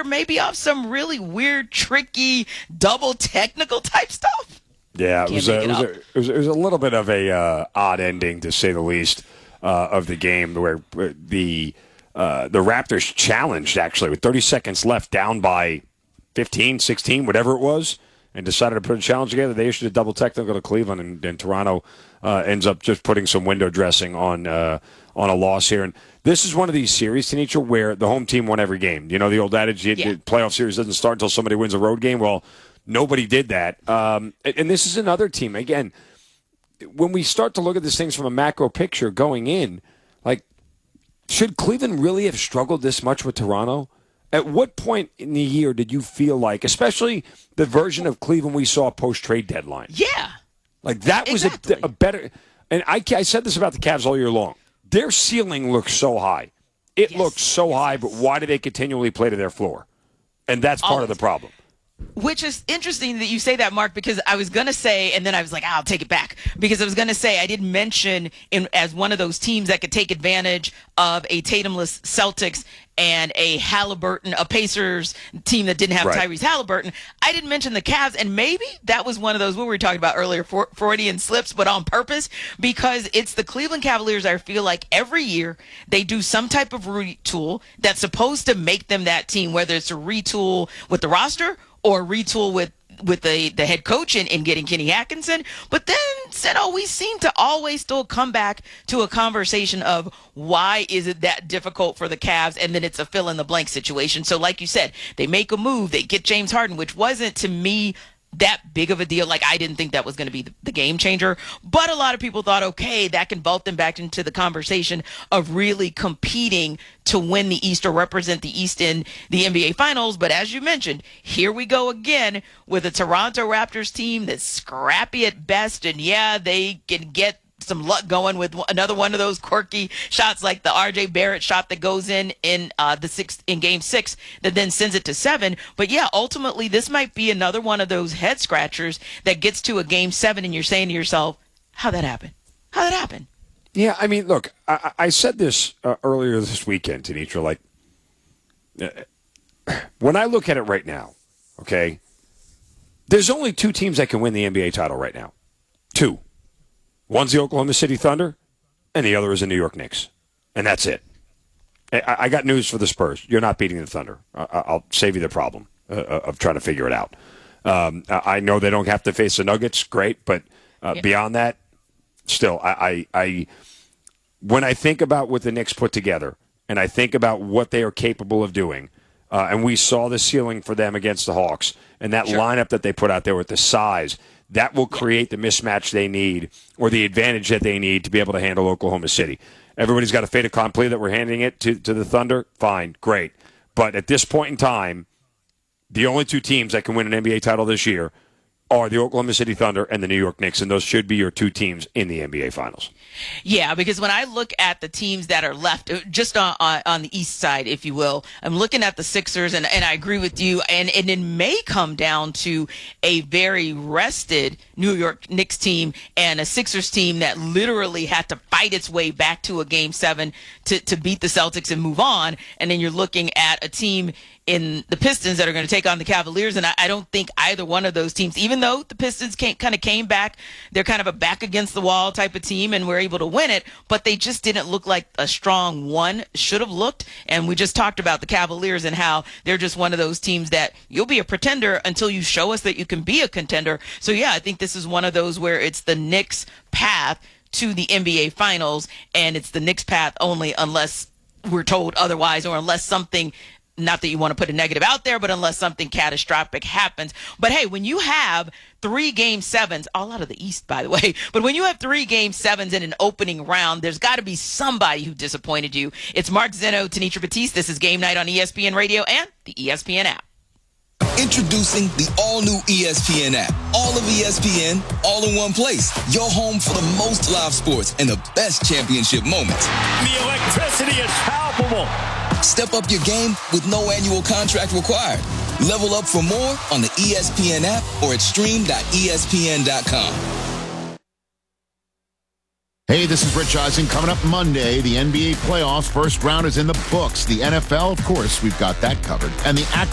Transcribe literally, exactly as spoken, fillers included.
maybe off some really weird, tricky, double technical type stuff. Yeah, it was, a, it, was a, it, was, it was a little bit of a uh, odd ending, to say the least, uh, of the game, where the uh, the Raptors challenged, actually, with thirty seconds left, down by fifteen, sixteen, whatever it was, and decided to put a challenge together. They issued a double technical to Cleveland, and, and Toronto uh, ends up just putting some window dressing on uh, on a loss here. And this is one of these series, Tanisha, where the home team won every game. You know, the old adage, yeah. the playoff series doesn't start until somebody wins a road game. Well, nobody did that. Um, and, and this is another team. Again, when we start to look at these things from a macro picture going in, like, should Cleveland really have struggled this much with Toronto? At what point in the year did you feel like, especially the version of Cleveland we saw post-trade deadline? Yeah. Like, that was exactly. a, a better – and I, I said this about the Cavs all year long. Their ceiling looks so high. It yes. looks so yes. high, but why do they continually play to their floor? And that's part Always. of the problem. Which is interesting that you say that, Mark, because I was going to say, and then I was like, I'll take it back, because I was going to say I didn't mention in, as one of those teams that could take advantage of a Tatumless Celtics and a Halliburton, a Pacers team that didn't have right. Tyrese Halliburton. I didn't mention the Cavs, and maybe that was one of those, what we were talking about earlier, Freudian slips, but on purpose, because it's the Cleveland Cavaliers. I feel like every year they do some type of retool that's supposed to make them that team, whether it's a retool with the roster or retool with with the, the head coach in, in getting Kenny Atkinson. But then, Seno, we seem to always still come back to a conversation of why is it that difficult for the Cavs, and then it's a fill-in-the-blank situation. So like you said, they make a move, they get James Harden, which wasn't, to me, that big of a deal. Like, I didn't think that was going to be the, the game changer, but a lot of people thought, okay, that can vault them back into the conversation of really competing to win the East or represent the East in the N B A Finals. But as you mentioned, here we go again with a Toronto Raptors team that's scrappy at best, and yeah, they can get some luck going with another one of those quirky shots like the R J Barrett shot that goes in in uh, the sixth in game six that then sends it to seven. But yeah, ultimately this might be another one of those head scratchers that gets to a game seven and you're saying to yourself, how'd that happen? How'd that happen? Yeah, I mean, look, I, I said this uh, earlier this weekend, Tanitra, like, uh, when I look at it right now, okay, there's only two teams that can win the N B A title right now. Two. One's the Oklahoma City Thunder, and the other is the New York Knicks. And that's it. I, I got news for the Spurs. You're not beating the Thunder. I, I'll save you the problem uh, of trying to figure it out. Um, I know they don't have to face the Nuggets. Great. But uh, yeah. beyond that, still, I, I, I when I think about what the Knicks put together, and I think about what they are capable of doing, uh, and we saw the ceiling for them against the Hawks, and that sure. lineup that they put out there with the size, that will create the mismatch they need or the advantage that they need to be able to handle Oklahoma City. Everybody's got a fait accompli that we're handing it to, to the Thunder. Fine, great. But at this point in time, the only two teams that can win an N B A title this year are the Oklahoma City Thunder and the New York Knicks, and those should be your two teams in the N B A Finals. Yeah, because when I look at the teams that are left, just on, on, on the East side, if you will, I'm looking at the Sixers, and, and I agree with you, and, and it may come down to a very rested New York Knicks team and a Sixers team that literally had to fight its way back to a game seven to, to beat the Celtics and move on, and then you're looking at a team in the Pistons that are going to take on the Cavaliers, and I, I don't think either one of those teams, even though the Pistons came, kind of came back, they're kind of a back against the wall type of team and were able to win it, but they just didn't look like a strong one should have looked. And we just talked about the Cavaliers and how they're just one of those teams that you'll be a pretender until you show us that you can be a contender. So yeah, I think this is one of those where it's the Knicks path to the N B A Finals, and it's the Knicks path only unless we're told otherwise, or unless something, not that you want to put a negative out there, but unless something catastrophic happens. But hey, when you have three game sevens, all out of the East, by the way, but when you have three game sevens in an opening round, there's got to be somebody who disappointed you. It's Mark Zeno, Tanitra Batiste. This is Game Night on E S P N Radio and the E S P N app. Introducing the all-new E S P N app. All of E S P N, all in one place. Your home for the most live sports and the best championship moments. The electricity is palpable. Step up your game with no annual contract required. Level up for more on the E S P N app or at stream dot E S P N dot com. Hey, this is Rich Eisen. Coming up Monday, the N B A playoffs first round is in the books. The N F L, of course, we've got that covered. And the